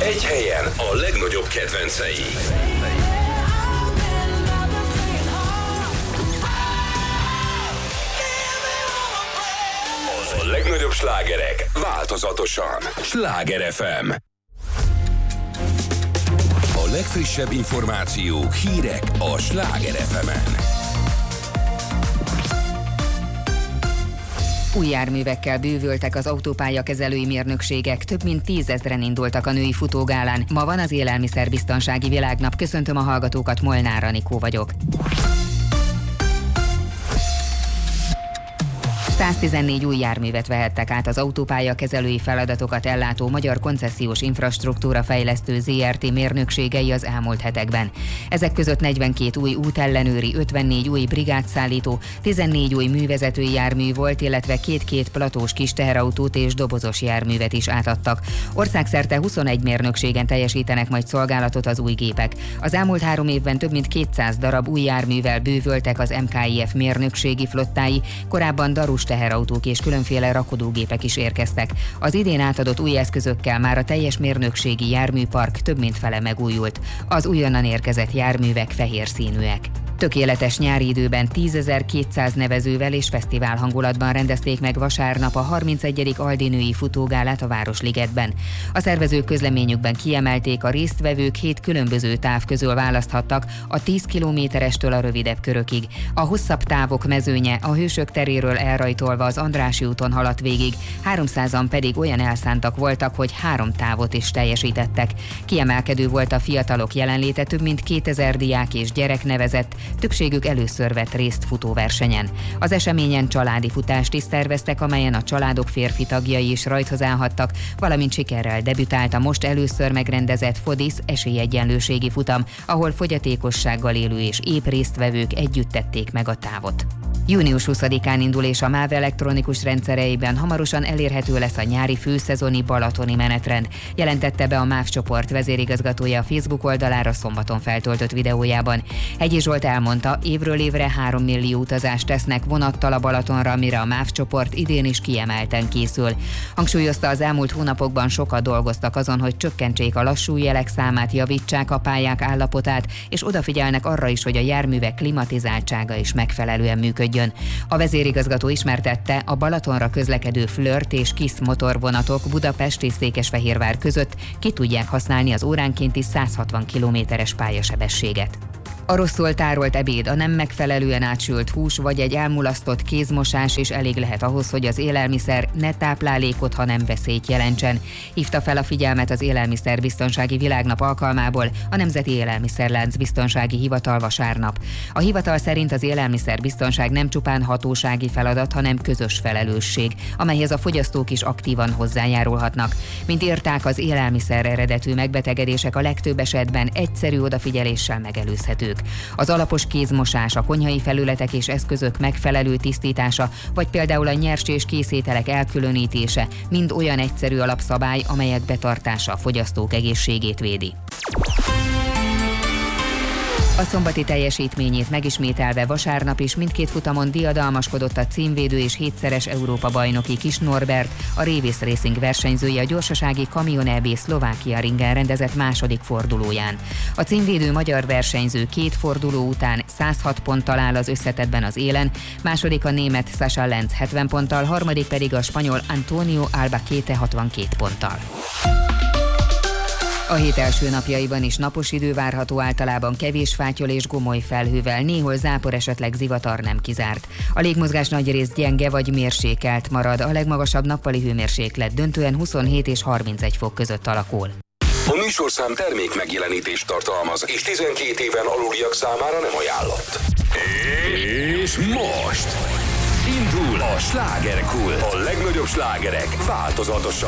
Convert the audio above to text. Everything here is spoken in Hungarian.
Egy helyen a legnagyobb kedvencei. A legnagyobb slágerek változatosan. Sláger FM. A legfrissebb információk, hírek a Sláger FM-en. Új járművekkel bővültek az autópályakezelői mérnökségek, több mint 10 000-en indultak a női futógálán. Ma van az Élelmiszerbiztonsági Világnap. Köszöntöm a hallgatókat, Molnár Anikó vagyok. 114 új járművet vehettek át az autópályakezelői feladatokat ellátó Magyar Koncesziós Infrastruktúra Fejlesztő ZRT mérnökségei az elmúlt hetekben. Ezek között 42 új útellenőri, 54 új brigádszállító, 14 új művezetői jármű volt, illetve két platós kis teherautót és dobozos járművet is átadtak. Országszerte 21 mérnökségen teljesítenek majd szolgálatot az új gépek. Az elmúlt 3 évben több mint 200 darab új járművel bővültek az MKIF mérnökségi flottái, korábban darus teherautók és különféle rakodógépek is érkeztek. Az idén átadott új eszközökkel már a teljes mérnökségi járműpark több mint fele megújult. Az újonnan érkezett járművek fehér színűek. Tökéletes nyári időben 10.200 nevezővel és fesztivál hangulatban rendezték meg vasárnap a 31. Aldi női futógálát a Városligetben. A szervezők közleményükben kiemelték, a résztvevők 7 különböző táv közül választhattak, a 10 kilométerestől a rövidebb körökig. A hosszabb távok mezőnye a Hősök teréről elrajtolva az Andrássy úton haladt végig, 300-an pedig olyan elszántak voltak, hogy 3 távot is teljesítettek. Kiemelkedő volt a fiatalok jelenléte, több mint 2000 diák és gyerek nevezett, többségük először vett részt futóversenyen. Az eseményen családi futást is szerveztek, amelyen a családok férfi tagjai is rajthoz állhattak, valamint sikerrel debütált a most először megrendezett FODIS esélyegyenlőségi futam, ahol fogyatékossággal élő és épp résztvevők együtt tették meg a távot. Június 20-án indul és a MÁV elektronikus rendszereiben hamarosan elérhető lesz a nyári főszezoni balatoni menetrend, jelentette be a MÁV csoport vezérigazgatója a Facebook oldalára szombaton feltöltött videójában. Hegyi Zsolt elmondta, évről évre 3 millió utazást tesznek vonattal a Balatonra, amire a MÁV csoport idén is kiemelten készül. Hangsúlyozta, az elmúlt hónapokban sokat dolgoztak azon, hogy csökkentsék a lassú jelek számát, javítsák a pályák állapotát, és odafigyelnek arra is, hogy a járművek klimatizáltsága is megfelelően működjön. A vezérigazgató ismertette, a Balatonra közlekedő Flirt és KISZ motorvonatok Budapest és Székesfehérvár között ki tudják használni az óránkénti 160 km/h pályasebességet. A rosszul tárolt ebéd, a nem megfelelően átsült hús vagy egy elmulasztott kézmosás is elég lehet ahhoz, hogy az élelmiszer ne táplálékot, hanem veszélyt jelentsen. Hívta fel a figyelmet az Élelmiszerbiztonsági Világnap alkalmából a Nemzeti Élelmiszerlánc Biztonsági Hivatal vasárnap. A hivatal szerint az élelmiszerbiztonság nem csupán hatósági feladat, hanem közös felelősség, amelyhez a fogyasztók is aktívan hozzájárulhatnak. Mint írták, az élelmiszer eredetű megbetegedések a legtöbb esetben egyszerű odafigyeléssel megelőzhetők. Az alapos kézmosás, a konyhai felületek és eszközök megfelelő tisztítása, vagy például a nyers és készételek elkülönítése mind olyan egyszerű alapszabály, amelyek betartása a fogyasztók egészségét védi. A szombati teljesítményét megismételve vasárnap is mindkét futamon diadalmaskodott a címvédő és 7-szeres Európa-bajnoki Kis Norbert, a Révész Racing versenyzője a gyorsasági Kamion EB Szlovákia ringen rendezett második fordulóján. A címvédő magyar versenyző 2 forduló után 106 ponttal áll az összetettben az élen, második a német Sascha Lenz 70 ponttal, harmadik pedig a spanyol Antonio Albaquete 62 ponttal. A hét első napjaiban is napos idő várható, általában kevés fátyol és gomoly felhővel, néhol zápor, esetleg zivatar nem kizárt. A légmozgás nagyrészt gyenge vagy mérsékelt marad, a legmagasabb nappali hőmérséklet döntően 27 és 31 fok között alakul. A műsorszám termék megjelenítést tartalmaz, és 12 éven aluliak számára nem ajánlott. És most indul a Slágerkult, a legnagyobb slágerek változatosan.